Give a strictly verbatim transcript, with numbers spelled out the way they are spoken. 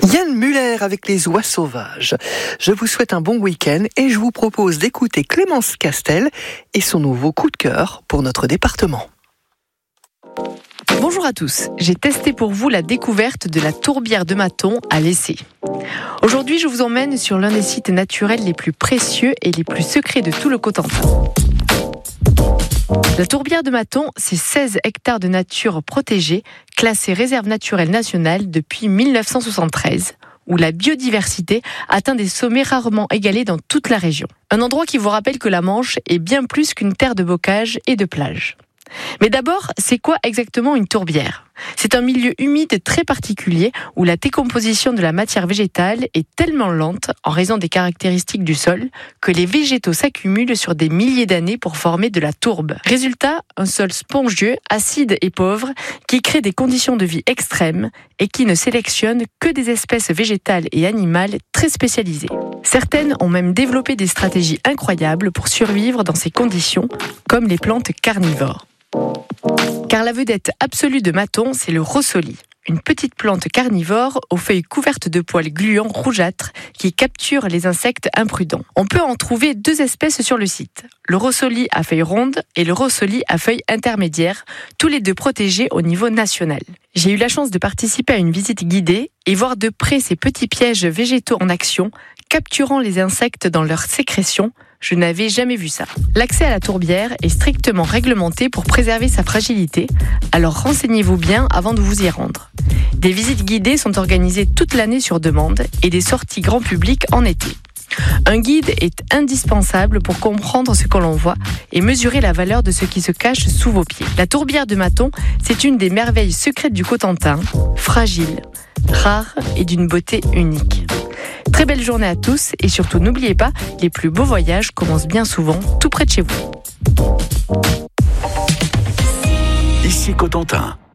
Yann Muller avec les oies sauvages. Je vous souhaite un bon week-end et je vous propose d'écouter Clémence Castel et son nouveau coup de cœur pour notre département. Bonjour à tous, j'ai testé pour vous la découverte de la tourbière de Mathon à l'Essé. Aujourd'hui, je vous emmène sur l'un des sites naturels les plus précieux et les plus secrets de tout le Cotentin. La tourbière de Mathon, c'est seize hectares de nature protégée, classée réserve naturelle nationale depuis mille neuf cent soixante-treize, où la biodiversité atteint des sommets rarement égalés dans toute la région. Un endroit qui vous rappelle que la Manche est bien plus qu'une terre de bocage et de plage. Mais d'abord, c'est quoi exactement une tourbière ? C'est un milieu humide très particulier où la décomposition de la matière végétale est tellement lente en raison des caractéristiques du sol que les végétaux s'accumulent sur des milliers d'années pour former de la tourbe. Résultat, un sol spongieux, acide et pauvre qui crée des conditions de vie extrêmes et qui ne sélectionne que des espèces végétales et animales très spécialisées. Certaines ont même développé des stratégies incroyables pour survivre dans ces conditions, comme les plantes carnivores. Car la vedette absolue de Mathon, c'est le rossolis, une petite plante carnivore aux feuilles couvertes de poils gluants rougeâtres qui capture les insectes imprudents. On peut en trouver deux espèces sur le site, le rossolis à feuilles rondes et le rossolis à feuilles intermédiaires, tous les deux protégés au niveau national. J'ai eu la chance de participer à une visite guidée et voir de près ces petits pièges végétaux en action, capturant les insectes dans leurs sécrétions. Je n'avais jamais vu ça. L'accès à la tourbière est strictement réglementé pour préserver sa fragilité, alors renseignez-vous bien avant de vous y rendre. Des visites guidées sont organisées toute l'année sur demande et des sorties grand public en été. Un guide est indispensable pour comprendre ce que l'on voit et mesurer la valeur de ce qui se cache sous vos pieds. La tourbière de Mathon, c'est une des merveilles secrètes du Cotentin, fragile, rare et d'une beauté unique. Très belle journée à tous et surtout n'oubliez pas, les plus beaux voyages commencent bien souvent tout près de chez vous. Ici Cotentin.